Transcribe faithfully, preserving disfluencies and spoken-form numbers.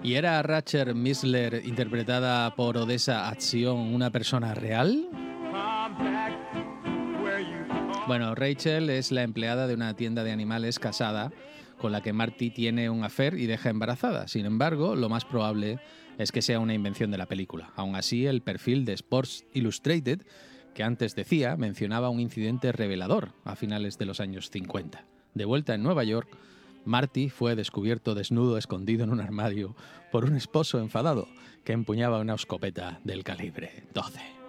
¿Y era Rachel Misler, interpretada por Odessa Acción, una persona real? Bueno, Rachel es la empleada de una tienda de animales casada con la que Marty tiene un affair y deja embarazada. Sin embargo, lo más probable es que sea una invención de la película. Aún así, el perfil de Sports Illustrated, que antes decía, mencionaba un incidente revelador a finales de los años cincuenta. De vuelta en Nueva York, Marty fue descubierto desnudo escondido en un armario por un esposo enfadado que empuñaba una escopeta del calibre doce.